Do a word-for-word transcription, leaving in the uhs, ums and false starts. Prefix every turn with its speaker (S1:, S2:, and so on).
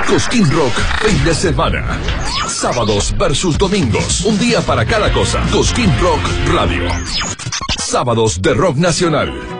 S1: Cosquín Rock, fin de semana. Sábados versus domingos. Un día para cada cosa. Cosquín Rock Radio. Sábados de rock nacional.